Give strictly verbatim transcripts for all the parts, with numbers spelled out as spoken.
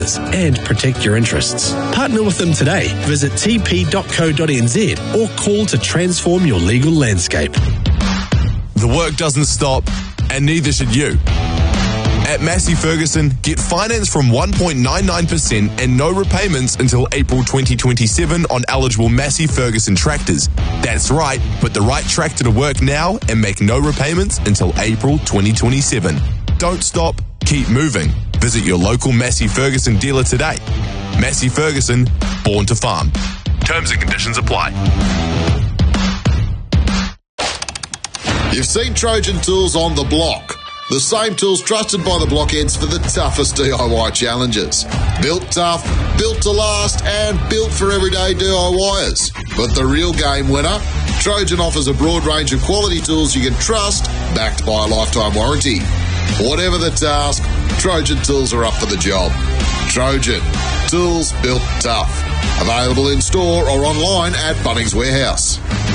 and protect your interests. Partner with them today. Visit t p dot co dot n z or call to transform your legal landscape. The work doesn't stop, and neither should you. At Massey Ferguson, get finance from one point nine nine percent and no repayments until April twenty twenty-seven on eligible Massey Ferguson tractors. That's right, put the right tractor to work now and make no repayments until April twenty twenty-seven. Don't stop, keep moving. Visit your local Massey Ferguson dealer today. Massey Ferguson, born to farm. Terms and conditions apply. You've seen Trojan Tools on the block. The same tools trusted by the blockheads for the toughest D I Y challenges. Built tough, built to last, and built for everyday DIYers. But the real game winner? Trojan offers a broad range of quality tools you can trust, backed by a lifetime warranty. Whatever the task, Trojan Tools are up for the job. Trojan, tools built tough. Available in store or online at Bunnings Warehouse.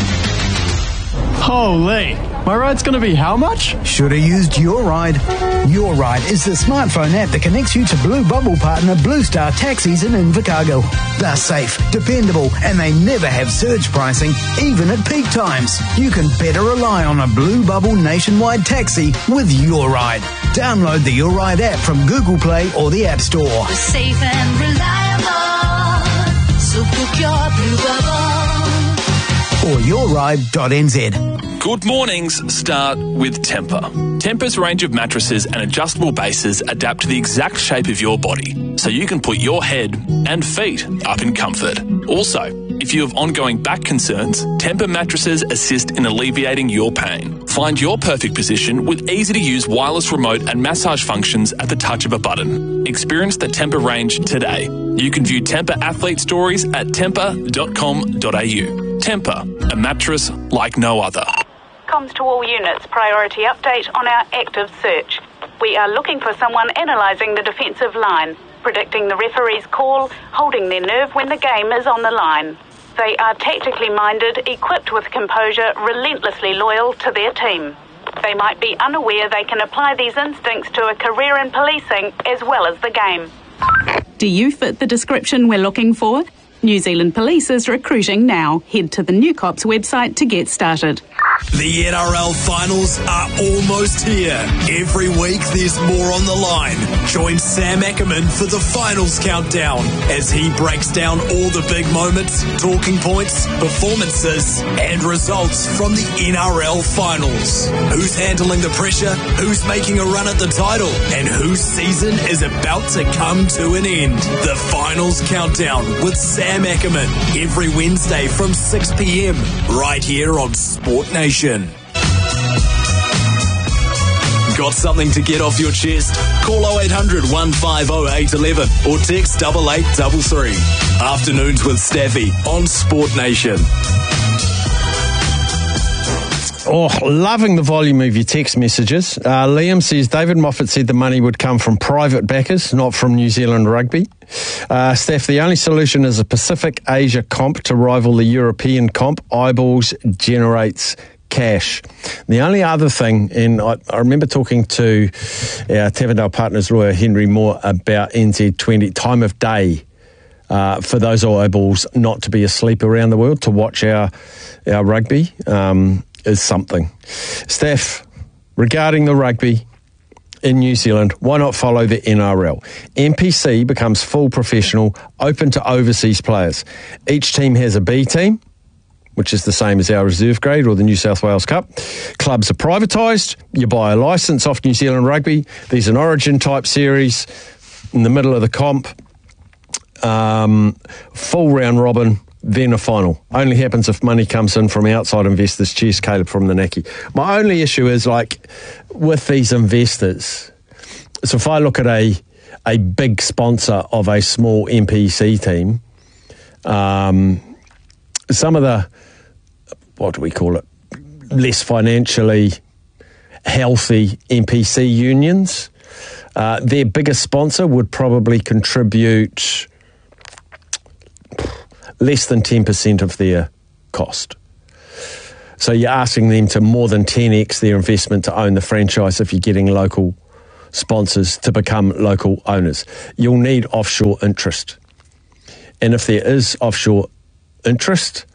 Holy, my ride's going to be how much? Should have used Your Ride. Your Ride is the smartphone app that connects you to Blue Bubble partner Blue Star Taxis in Invercargill. They're safe, dependable, and they never have surge pricing, even at peak times. You can better rely on a Blue Bubble nationwide taxi with Your Ride. Download the Your Ride app from Google Play or the App Store. We're safe and reliable, so book your Blue Bubble. Or your ride dot n z. Good mornings start with Tempur. Tempur's range of mattresses and adjustable bases adapt to the exact shape of your body, so you can put your head and feet up in comfort. Also, if you have ongoing back concerns, Tempur mattresses assist in alleviating your pain. Find your perfect position with easy-to-use wireless remote and massage functions at the touch of a button. Experience the Tempur range today. You can view Tempur athlete stories at tempur dot com dot a u. Tempur, a mattress like no other. Comms to all units, priority update on our active search. We are looking for someone analysing the defensive line, predicting the referee's call, holding their nerve when the game is on the line. They are tactically minded, equipped with composure, relentlessly loyal to their team. They might be unaware they can apply these instincts to a career in policing as well as the game. Do you fit the description we're looking for? New Zealand Police is recruiting now. Head to the New Cops website to get started. The N R L finals are almost here. Every week there's more on the line. Join Sam Ackerman for the finals countdown as he breaks down all the big moments, talking points, performances and results from the N R L finals. Who's handling the pressure, who's making a run at the title, and whose season is about to come to an end. The finals countdown with Sam Ackerman every Wednesday from six p m right here on Sport Nation. Got something to get off your chest? Call oh eight hundred, one five oh, eight one one or text double eight double three. Afternoons with Staffy on Sport Nation. Oh, loving the volume of your text messages. Uh, Liam says, David Moffat said the money would come from private backers, not from New Zealand Rugby. Uh, Steph, the only solution is a Pacific Asia comp to rival the European comp. Eyeballs generates cash. The only other thing, and I, I remember talking to our Tavendale Partners lawyer, Henry Moore, about N Z twenty, time of day uh, for those eyeballs not to be asleep around the world, to watch our, our rugby. Um, is something. Steph, regarding the rugby in New Zealand, why not follow the N R L? N P C becomes full professional, open to overseas players. Each team has a B team, which is the same as our reserve grade or the New South Wales Cup. Clubs are privatised. You buy a licence off New Zealand Rugby. There's an Origin type series in the middle of the comp. Um, full round robin. Then a final. Only happens if money comes in from outside investors. Cheers, Caleb from the Naki. My only issue is, like, with these investors, so if I look at a a big sponsor of a small N P C team, um, some of the, what do we call it, less financially healthy N P C unions, uh, their biggest sponsor would probably contribute less than ten percent of their cost. So you're asking them to more than ten x their investment to own the franchise if you're getting local sponsors to become local owners. You'll need offshore interest. And if there is offshore interest,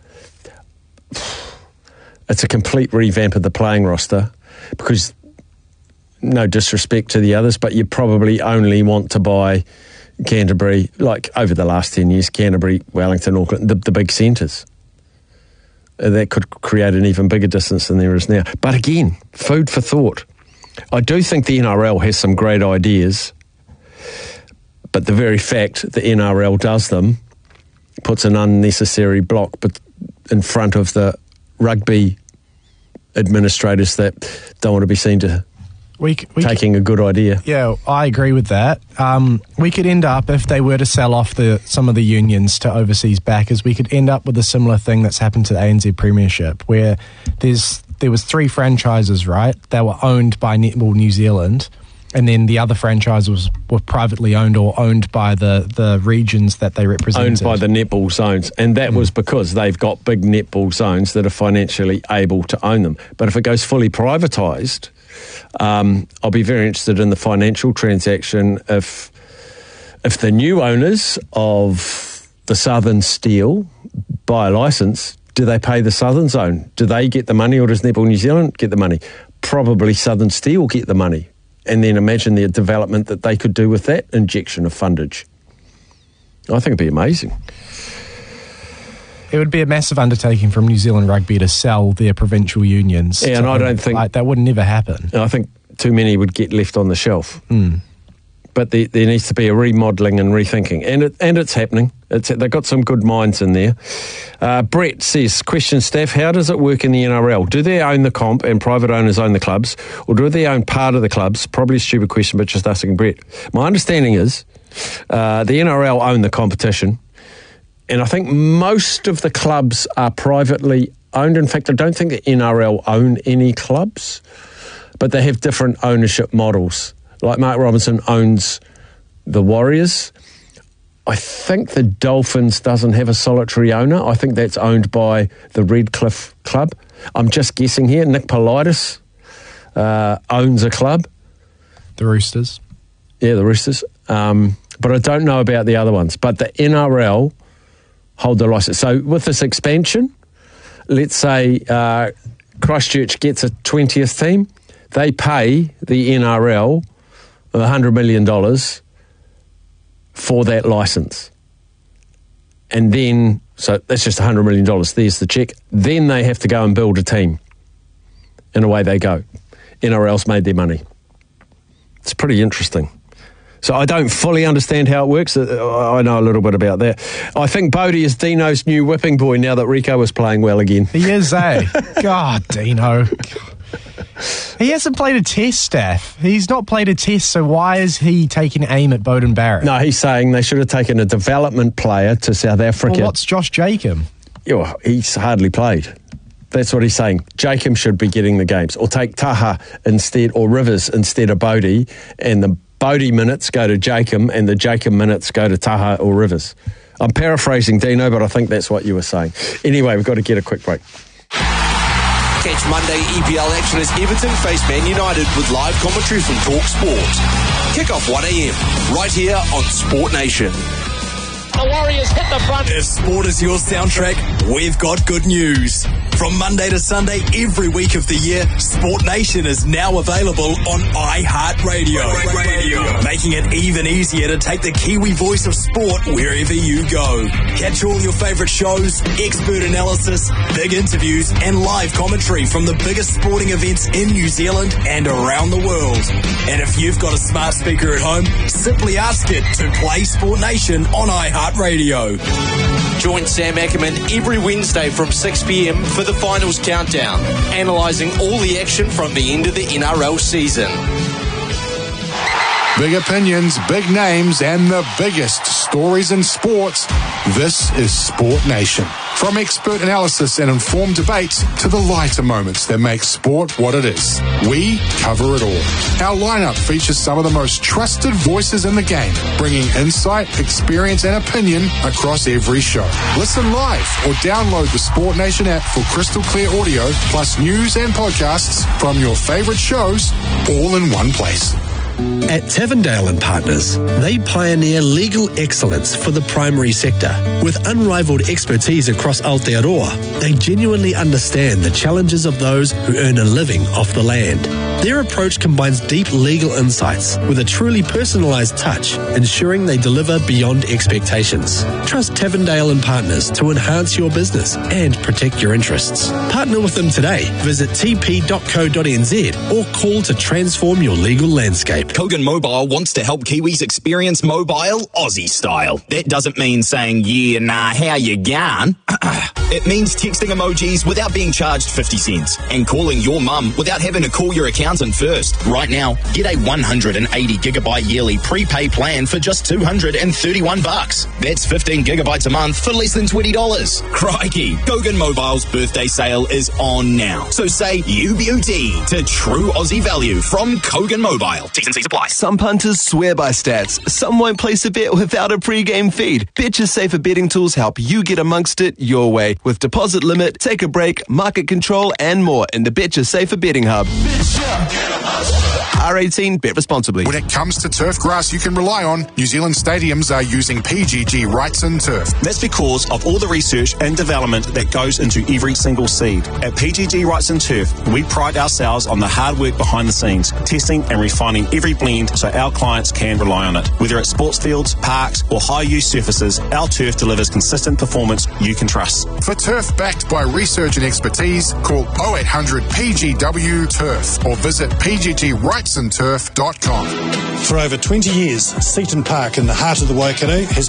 it's a complete revamp of the playing roster, because no disrespect to the others, but you probably only want to buy Canterbury, like over the last ten years, Canterbury, Wellington, Auckland, the, the big centres. That could create an even bigger distance than there is now. But again, food for thought. I do think the N R L has some great ideas, but the very fact the N R L does them puts an unnecessary block in front of the rugby administrators that don't want to be seen to We, we taking could, a good idea. Yeah, I agree with that. Um, we could end up, if they were to sell off the some of the unions to overseas backers, we could end up with a similar thing that's happened to the A N Z Premiership, where there's there was three franchises, right? They were owned by Netball New Zealand, and then the other franchises were privately owned or owned by the, the regions that they represented. Owned by the netball zones. And that mm. was because they've got big netball zones that are financially able to own them. But if it goes fully privatised, Um, I'll be very interested in the financial transaction if if the new owners of the Southern Steel buy a licence. Do they pay the Southern Zone? Do they get the money, or does Netball New Zealand get the money? Probably Southern Steel get the money. And then imagine the development that they could do with that injection of fundage. I think it'd be amazing. It would be a massive undertaking from New Zealand Rugby to sell their provincial unions. Yeah, and I don't think... Like, that would never happen. I think too many would get left on the shelf. Mm. But there, there needs to be a remodelling and rethinking. And it, and it's happening. It's, they've got some good minds in there. Uh, Brett says, question, Steph, how does it work in the N R L? Do they own the comp and private owners own the clubs? Or do they own part of the clubs? Probably a stupid question, but just asking Brett. My understanding is uh, the N R L own the competition. And I think most of the clubs are privately owned. In fact, I don't think the N R L own any clubs, but they have different ownership models. Like Mark Robinson owns the Warriors. I think the Dolphins doesn't have a solitary owner. I think that's owned by the Redcliffe Club. I'm just guessing here. Nick Politis uh, owns a club. The Roosters. Yeah, the Roosters. Um, but I don't know about the other ones. But the N R L hold the license. So with this expansion, let's say uh, Christchurch gets a twentieth team, they pay the N R L one hundred million dollars for that license. And then, so that's just one hundred million dollars. There's the check. Then they have to go and build a team. And away they go. N R L's made their money. It's pretty interesting. So I don't fully understand how it works. I know a little bit about that. I think Bodie is Dino's new whipping boy now that Rico was playing well again. He is, eh? God, Dino. He hasn't played a test, Steph. He's not played a test, so why is he taking aim at Beauden Barrett? No, he's saying they should have taken a development player to South Africa. Well, what's Josh Jacob? Yeah, he's hardly played. That's what he's saying. Jacob should be getting the games. Or take Taha instead, or Rivers instead of Bodie, and the Bodie minutes go to Jacob and the Jacob minutes go to Taha or Rivers. I'm paraphrasing, Dino, but I think that's what you were saying. Anyway, we've got to get a quick break. Catch Monday E P L action as Everton face Man United with live commentary from Talk Sport. Kick off one a.m. right here on Sport Nation. The Warriors hit the front. If sport is your soundtrack, we've got good news. From Monday to Sunday, every week of the year, Sport Nation is now available on iHeartRadio. Radio. Making it even easier to take the Kiwi voice of sport wherever you go. Catch all your favourite shows, expert analysis, big interviews, and live commentary from the biggest sporting events in New Zealand and around the world. And if you've got a smart speaker at home, simply ask it to play Sport Nation on iHeartRadio. Join Sam Ackerman every Wednesday from six p.m. for the finals countdown, analysing all the action from the end of the N R L season. Big opinions, big names, and the biggest stories in sports. This is Sport Nation. From expert analysis and informed debates to the lighter moments that make sport what it is, we cover it all. Our lineup features some of the most trusted voices in the game, bringing insight, experience, and opinion across every show. Listen live or download the Sport Nation app for crystal clear audio, plus news and podcasts from your favorite shows, all in one place. At Tavendale and Partners, they pioneer legal excellence for the primary sector. With unrivaled expertise across Aotearoa, they genuinely understand the challenges of those who earn a living off the land. Their approach combines deep legal insights with a truly personalised touch, ensuring they deliver beyond expectations. Trust Tavendale and Partners to enhance your business and protect your interests. Partner with them today. Visit t p dot co dot n z or call to transform your legal landscape. Kogan Mobile wants to help Kiwis experience mobile Aussie style. That doesn't mean saying, yeah, nah, how you going? It means texting emojis without being charged fifty cents and calling your mum without having to call your accountant first. Right now, get a one hundred eighty gigabyte yearly prepay plan for just two hundred thirty-one bucks. That's fifteen gigabytes a month for less than twenty dollars. Crikey, Kogan Mobile's birthday sale is on now. So say U B U T to true Aussie value from Kogan Mobile. T's and C's apply. Some punters swear by stats. Some won't place a bet without a pre-game feed. Betcha Safer betting tools help you get amongst it your way with deposit limit, take a break, market control, and more in the Betcha Safer betting hub. R eighteen, bet responsibly. When it comes to turf grass you can rely on, New Zealand stadiums are using P G G Wrightson Turf. That's because of all the research and development that goes into every single seed. At P G G Wrightson Turf, we pride ourselves on the hard work behind the scenes, testing and refining every blend so our clients can rely on it. Whether it's sports fields, parks, or high-use surfaces, our turf delivers consistent performance you can trust. For turf backed by research and expertise, call oh eight hundred P G W Turf or visit p g g wrightson turf dot com. For over twenty years, Seaton Park in the heart of the Waikato has